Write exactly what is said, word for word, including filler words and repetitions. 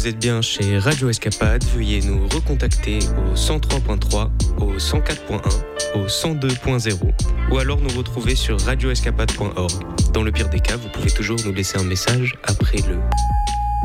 vous êtes bien chez Radio Escapade, veuillez nous recontacter au cent trois point trois, au cent quatre point un, au cent deux point zéro ou alors nous retrouver sur radio escapade point org. Dans le pire des cas, vous pouvez toujours nous laisser un message après le...